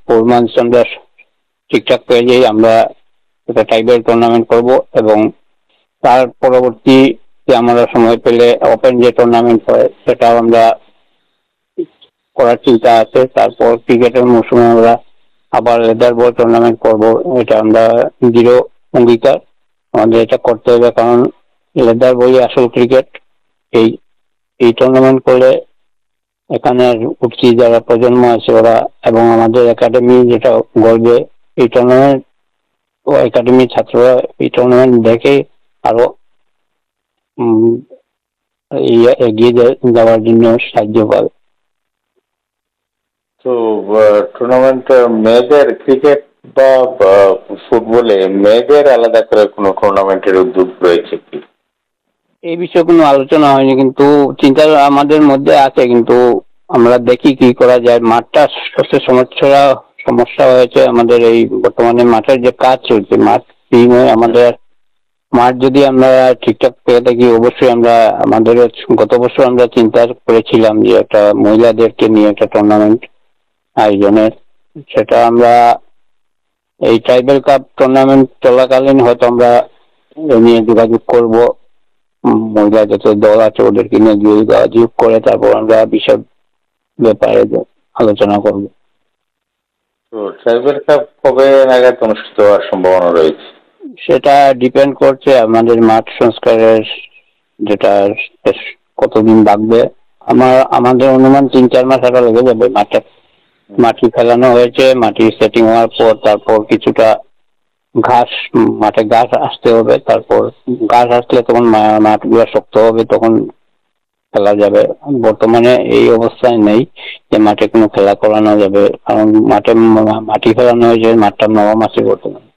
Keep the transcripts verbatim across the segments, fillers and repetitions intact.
Four months আমরা ঠিকঠাক পেয়ে যাই, আমরা একটা টাইব্রেক টুর্নামেন্ট করব এবং তার পরবর্তী যে আমরা সময় পেলে ওপেন যে টুর্নামেন্ট হয় সেটাও আমরা করার চিন্তা আছে। তারপর ক্রিকেটের মৌসুমে আমরা আবার লেদার বল টুর্নামেন্ট করব, এটা আমরা দৃঢ় অঙ্গীকার, আমাদের এটা করতে হবে, কারণ লেদার বই আসল ক্রিকেট। এই এই টুর্নামেন্ট করলে এখানে উঠতি যারা প্রজন্ম আছে ওরা এবং আমাদের একাডেমি যেটা গড়বে, এই টুর্নামেন্ট ও একাডেমি ছাত্ররা এই টুর্নামেন্ট দেখে আরো এগিয়ে যাওয়ার জন্য সাহায্য পাবে। তো টুর্নামেন্ট মেয়েদের ক্রিকেট বা ফুটবলে মেয়েদের আলাদা করে কোনো টুর্নামেন্টের উদ্যোগ রয়েছে কি? এই বিষয়ে কোনো আলোচনা হয়নি, কিন্তু চিন্তা আমাদের মধ্যে আছে, কিন্তু আমরা দেখি কি করা যায়। মাঠটা সবচেয়ে সমস্যা সমস্যা হয়েছে আমাদের এই বর্তমানে মাঠের যে কাজ চলছে, মাঠ আমাদের মাঠ যদি আমরা ঠিকঠাক পেয়ে থাকি অবশ্যই আমরা আমাদের গত বছর আমরা চিন্তা করেছিলাম যে একটা মহিলাদেরকে নিয়ে একটা টুর্নামেন্ট আয়োজনের, সেটা আমরা এই ট্রাইবেল কাপ টুর্নামেন্ট চলাকালীন হয়তো আমরা নিয়ে যোগাযোগ করব, মহিলা যত দল আছে ওদেরকে নিয়ে যোগাযোগ করে তারপর আমরা বিশদ ব্যাপারে আলোচনা করব। তো ট্রাইবেল কাপ কবে নাগাদ অনুষ্ঠিত হওয়ার সম্ভাবনা রয়েছে? সেটা ডিপেন্ড করছে আমাদের মাঠ সংস্কারের যেটা কতদিন লাগবে। আমার আমাদের অনুমান তিন চার মাস আগে লেগে যাবে। মাঠে মাটি ফেলানো হয়েছে, মাটি সেটিং হওয়ার পর তারপর কিছুটা ঘাস মাঠে ঘাস আসতে হবে, তারপর ঘাস আসলে তখন মাঠগুলো শক্ত হবে, তখন খেলা যাবে। বর্তমানে এই অবস্থায় নেই যে মাঠে কোনো খেলা করানো যাবে, কারণ মাঠে মাটি ফেলানো হয়েছে, মাঠটা নরম আছে বর্তমানে।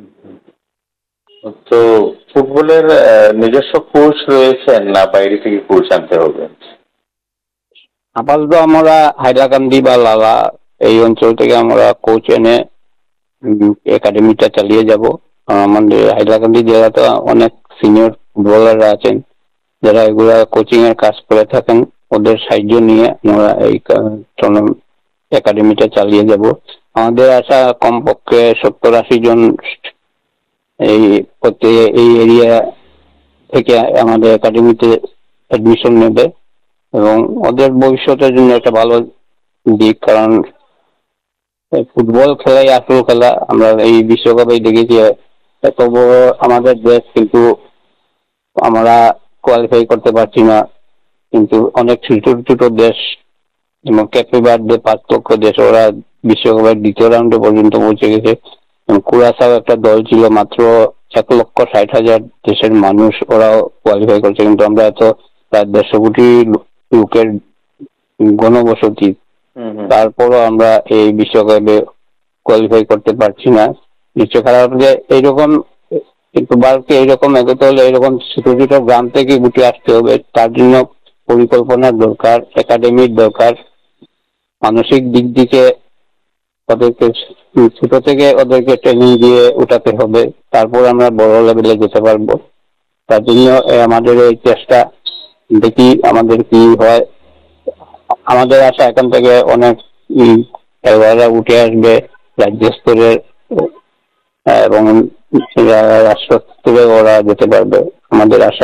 তো ফুটবলের নিজস্ব কোচ রয়েছেন না বাইরে থেকে কোচ আনতে হবে? আপাতত আমরা হাইলাকান্দি বা লালা এই অঞ্চল থেকে আমরা কোচ এনে একাডেমিটা চালিয়ে যাব। আমাদের হাইলাকান্দি জেলাতে অনেক সিনিয়র ফুটবলাররা আছেন যারা এগুলা কোচিং এর কাজ করে থাকেন, ওদের সাহায্য নিয়ে আমরা এই একাডেমিটা চালিয়ে যাব। আমাদের আশা কমপক্ষে সত্তর আশি জন এই এই এরিয়া থেকে আমাদের একাডেমিতে অ্যাডমিশন নেবে এবং ওদের ভবিষ্যতের জন্য একটা ভালো দিক, কারণ ফুটবল খেলাই আসল খেলা। আমরা এই বিশ্বকাপে দেখেছি এত বড় আমাদের দেশ, কিন্তু আমরা কোয়ালিফাই করতে পারছি না, কিন্তু অনেক ছোট ছোট দেশ যেমন ক্যাপে বার্থডে পার্থক্য দেশ ওরা বিশ্বকাপের দ্বিতীয় রাউন্ডে পর্যন্ত পৌঁছে গেছে। কুরাসাও একটা দল ছিল, মাত্র এক লক্ষ ষাট হাজার দেশের মানুষ, ওরাও কোয়ালিফাই করছে, কিন্তু আমরা এত প্রায় দেড়শো কোটি লোকের গণবসতি, তারপরও আমরা এই বিশ্বকাপে কোয়ালিফাই করতে পারছি না। বিশ্ব খেলার যে এইরকম কিন্তু বালকে এইরকম এগোতে হলে এইরকম ছোট ছোট গ্রাম থেকে গুটে আসতে হবে, তার জন্য পরিকল্পনার দরকার, একাডেমির দরকার, মানসিক দিক থেকে ওদেরকে ছোট থেকে ওদেরকে ট্রেনিং দিয়ে উঠাতে হবে, তারপর আমরা বড় লেভেলে যেতে পারবো। তার জন্য আমাদের এই চেষ্টা, দেখি আমাদের কি হয়। আমাদের আশা এখান থেকে অনেক খেলোয়াড়রা উঠে আসবে রাজ্য স্তরের এবং রাষ্ট্র স্তরে ওরা যেতে পারবে, আমাদের আশা।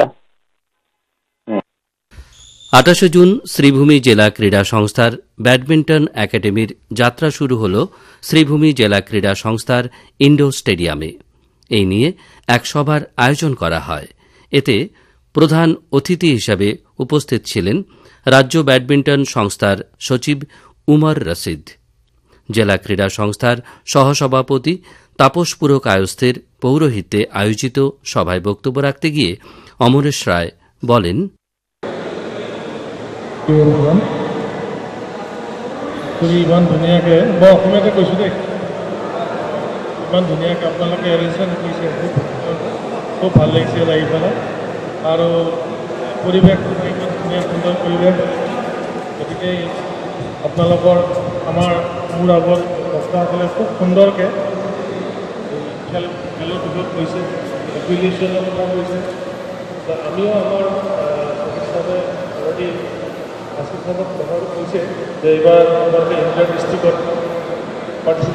আঠাশে জুন শ্রীভূমি জেলা ক্রীড়া সংস্থার ব্যাডমিন্টন একাডেমির যাত্রা শুরু হল শ্রীভূমি জেলা ক্রীড়া সংস্থার ইন্ডোর স্টেডিয়ামে। এই নিয়ে এক সভার আয়োজন করা হয়। এতে প্রধান অতিথি হিসাবে উপস্থিত ছিলেন রাজ্য ব্যাডমিন্টন সংস্থার সচিব উমর রশিদ। জেলা ক্রীড়া সংস্থার সহসভাপতি তাপস পুর কায়স্থের পৌরোহিত্যে আয়োজিত সভায় বক্তব্য রাখতে গিয়ে অমরেশ রায় বলেন, তুমি ইমান ধুনীয়াকৈ, মই অসমীয়াতে কৈছোঁ দেই, ইমান ধুনীয়াকৈ আপোনালোকে এৰেঞ্জমেণ্ট কৰিছে, খুব ভাল লাগিছে লাগি পেলাই। আৰু পৰিৱেশ ইমান ধুনীয়া সুন্দৰ পৰিৱেশ, গতিকে আপোনালোকৰ আমাৰ মোৰ আগত বক্তাসকলে খুব সুন্দৰকৈ খেল খেলৰ বিষয়ত কৈছে, এফিলিয়েশ্যনৰ কথা কৈছে। আমিও আমাৰ হিচাপে অলৰেডি আশীৰ্বাদত কথাটো কৈছে যে এইবাৰ আপোনালোকে ইণ্টাৰ ডিষ্ট্ৰিক্টত পাৰ্টিচিপেট